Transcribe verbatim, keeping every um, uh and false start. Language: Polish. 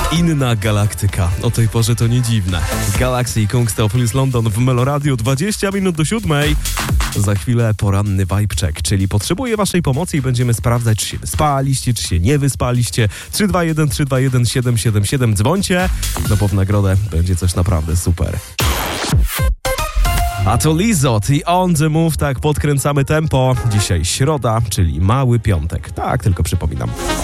Inna galaktyka. O tej porze to nie dziwne. Galaxy Kungstop plus London w Meloradio, dwadzieścia minut do siódmej. Za chwilę poranny vibe check, czyli potrzebuję waszej pomocy i będziemy sprawdzać, czy się wyspaliście, czy się nie wyspaliście. trzy dwa jeden trzy dwa jeden siedem siedem siedem. Dzwońcie, no bo w nagrodę będzie coś naprawdę super. A to Lizot i On The Move, tak podkręcamy tempo. Dzisiaj środa, czyli mały piątek. Tak, tylko przypominam.